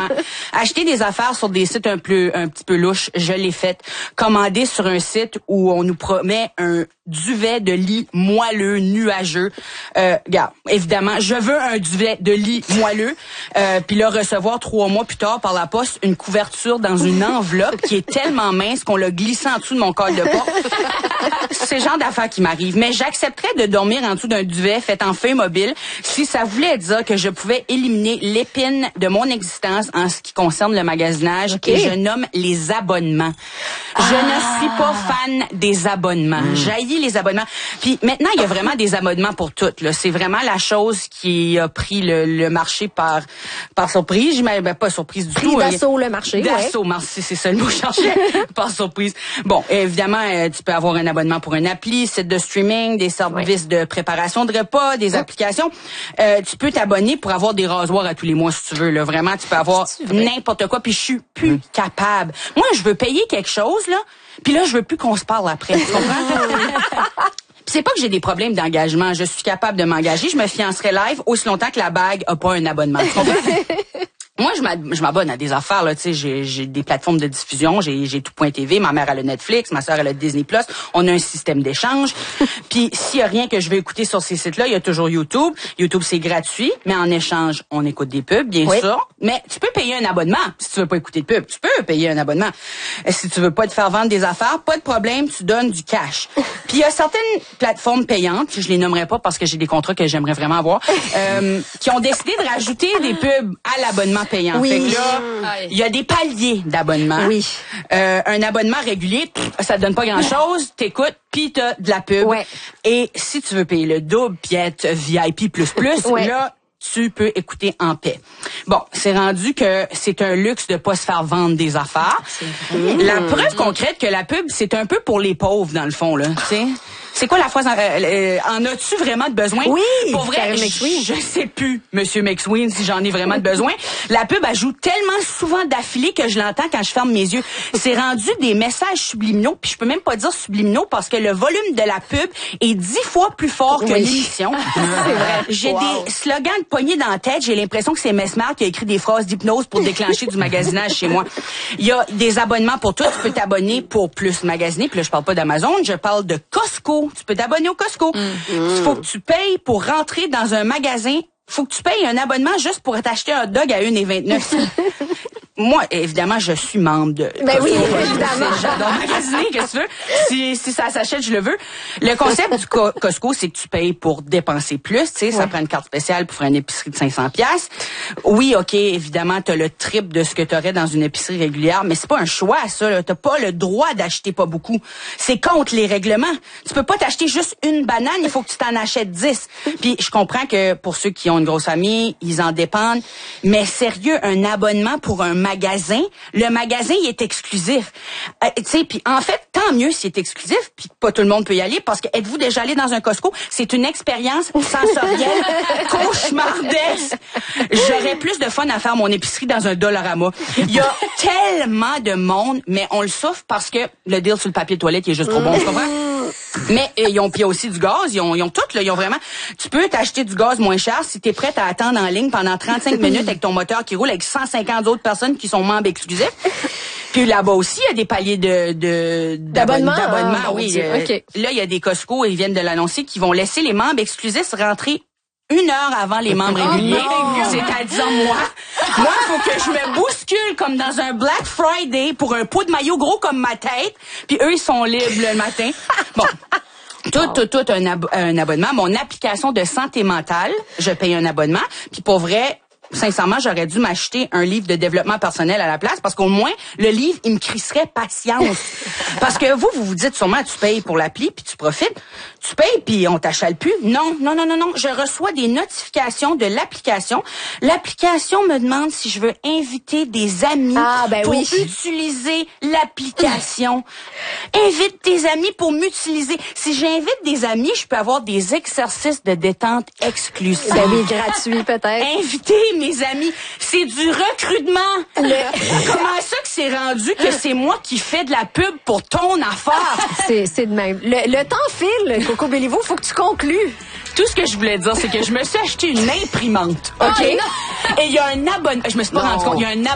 Acheter des affaires sur des sites un petit peu louches, je l'ai fait. Commander sur un site où on nous promet un duvet de lit moelleux, nuageux. Regarde, évidemment, je veux un duvet de lit moelleux. Puis là, recevoir 3 mois plus tard par la poste une couverture dans une enveloppe qui est tellement mince qu'on l'a glissé en dessous de mon col de porte. C'est le genre d'affaires qui m'arrive. Mais j'accepterais de dormir en dessous d'un duvet fait en feuille mobile si ça voulait dire que je pouvais éliminer l'épine de mon existence en ce qui concerne le magasinage. Okay. Et je nomme les abonnements. Je ne suis pas fan des abonnements. J'haïs les abonnements. Puis maintenant, il y a vraiment des abonnements pour toutes. Là. C'est vraiment la chose qui a pris le marché par surprise. Ben, pas surprise du tout. D'assaut le marché. D'assaut, merci, c'est ça le mot que je cherchais. Par surprise. Bon, évidemment, tu peux avoir un abonnement pour une appli, site de streaming, des services de préparation de repas, des applications. Tu peux t'abonner pour avoir des rasoirs à tous les mois si tu veux. Là. Vraiment, tu peux avoir n'importe quoi. Puis je suis plus capable. Moi, je veux payer quelque chose, là. Puis là, je veux plus qu'on se parle après. Tu comprends? C'est pas que j'ai des problèmes d'engagement. Je suis capable de m'engager. Je me fiancerai live aussi longtemps que la bague a pas un abonnement. Tu comprends? Moi, je m'abonne à des affaires, là, tu sais, j'ai des plateformes de diffusion, j'ai tout.tv, ma mère elle a Netflix, ma sœur elle a Disney+, on a un système d'échange. Puis s'il y a rien que je veux écouter sur ces sites-là, il y a toujours YouTube. YouTube, c'est gratuit, mais en échange, on écoute des pubs, bien sûr. Mais tu peux payer un abonnement si tu veux pas écouter de pubs. Tu peux payer un abonnement. Si tu veux pas te faire vendre des affaires, pas de problème, tu donnes du cash. Puis il y a certaines plateformes payantes, je les nommerai pas parce que j'ai des contrats que j'aimerais vraiment avoir, qui ont décidé de rajouter des pubs à l'abonnement payant. Oui. Fait que là, il y a des paliers d'abonnement. Oui. Un abonnement régulier, ça te donne pas grand-chose, t'écoutes, puis t'as de la pub. Ouais. Et si tu veux payer le double, puis être VIP++, là, tu peux écouter en paix. Bon, c'est rendu que c'est un luxe de pas se faire vendre des affaires. La preuve concrète que la pub, c'est un peu pour les pauvres, dans le fond, là, tu sais. C'est quoi la phrase? En as-tu vraiment de besoin? Oui! Pour vrai, je sais plus, Monsieur McSween, si j'en ai vraiment de besoin. La pub, elle joue tellement souvent d'affilée que je l'entends quand je ferme mes yeux. C'est rendu des messages subliminaux, puis je peux même pas dire subliminaux parce que le volume de la pub est 10 fois plus fort que l'émission. C'est vrai. J'ai des slogans de poignée dans la tête. J'ai l'impression que c'est Mesmer qui a écrit des phrases d'hypnose pour déclencher du magasinage chez moi. Il y a des abonnements pour tout. Tu peux t'abonner pour plus magasiner. Puis là, je parle pas d'Amazon, je parle de Costco. Tu peux t'abonner au Costco. Il faut que tu payes pour rentrer dans un magasin. Faut que tu payes un abonnement juste pour t'acheter un hot dog à 1,29 $. Moi, évidemment, je suis membre de Costco. Ben oui, évidemment. J'adore magasiner, qu'est-ce que tu veux? Si ça s'achète, je le veux. Le concept du Costco, c'est que tu payes pour dépenser plus, tu sais, ça prend une carte spéciale pour faire une épicerie de 500$. Oui, OK, évidemment, t'as le triple de ce que t'aurais dans une épicerie régulière, mais c'est pas un choix, ça, là. T'as pas le droit d'acheter pas beaucoup. C'est contre les règlements. Tu peux pas t'acheter juste une banane, il faut que tu t'en achètes 10. Puis je comprends que pour ceux qui ont une grosse famille, ils en dépendent, mais sérieux, un abonnement pour un magasin, le magasin, il est exclusif. Tu sais, puis en fait, tant mieux s'il est exclusif, puis pas tout le monde peut y aller, parce que êtes-vous déjà allé dans un Costco? C'est une expérience sensorielle cauchemardesque. J'aurais plus de fun à faire mon épicerie dans un Dollarama. Il y a tellement de monde, mais on le souffre parce que le deal sur le papier de toilette, il est juste trop bon, tu comprends? Mais ils ont aussi du gaz, ils ont tout là, ils ont vraiment. Tu peux t'acheter du gaz moins cher si t'es prête à attendre en ligne pendant 35 minutes avec ton moteur qui roule avec 150 autres personnes qui sont membres exclusifs. Puis là-bas aussi, il y a des paliers d'abonnement. Oui, okay. Là, il y a des Costco, ils viennent de l'annoncer, qui vont laisser les membres exclusifs rentrer 1 heure avant les membres réguliers. C'est-à-dire moi, il faut que je me bouscule comme dans un Black Friday pour un pot de maillot gros comme ma tête, puis eux, ils sont libres le matin. Bon. Tout un abonnement. Mon application de santé mentale, je paye un abonnement. Puis pour vrai, sincèrement, j'aurais dû m'acheter un livre de développement personnel à la place parce qu'au moins, le livre, il me crisserait patience. Parce que vous vous dites sûrement, tu payes pour l'appli puis tu profites. Tu payes puis on t'achale plus. Non. Je reçois des notifications de l'application. L'application me demande si je veux inviter des amis pour utiliser l'application. Invite tes amis pour m'utiliser. Si j'invite des amis, je peux avoir des exercices de détente exclusifs. Ben oui, gratuit peut-être. Inviter mes amis, c'est du recrutement. Comment ça que c'est rendu que c'est moi qui fais de la pub pour ton affaire? C'est de même. Le temps file, Coco Béliveau, faut que tu conclues. Tout ce que je voulais dire, c'est que je me suis acheté une imprimante, OK? Et il y a un abonnement. Je me suis pas rendu compte. Il y a un